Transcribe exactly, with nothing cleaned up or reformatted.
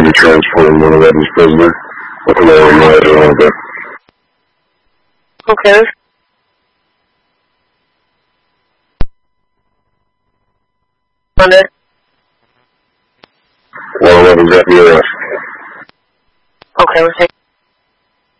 going to be transporting one eleven's prisoner with a lower mileage a little bit. Okay. Monday. one eleven's at the arrest. Okay, we'll take